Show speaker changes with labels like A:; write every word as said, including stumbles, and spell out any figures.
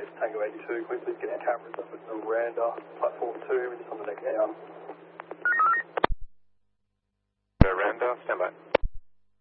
A: base Tango eighty-two, can we please get cameras up at Miranda, platform two, just on the next hour.
B: Miranda, stand by.